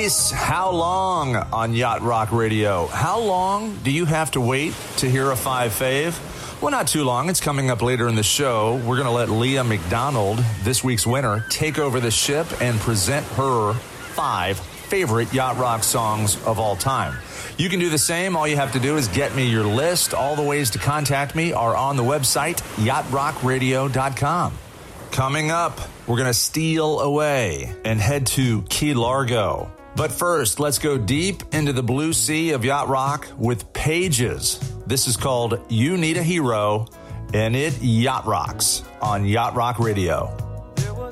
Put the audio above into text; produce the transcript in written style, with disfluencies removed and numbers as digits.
Reese, how long on Yacht Rock Radio? How long do you have to wait to hear a 5 fave? Well, not too long. It's coming up later in the show. We're going to let Leah McDonald, this week's winner, take over the ship and present her 5 favorite Yacht Rock songs of all time. You can do the same. All you have to do is get me your list. All the ways to contact me are on the website, yachtrockradio.com. Coming up, we're going to steal away and head to Key Largo. But first, let's go deep into the blue sea of Yacht Rock with Pages. This is called You Need a Hero, and it yacht rocks on Yacht Rock Radio.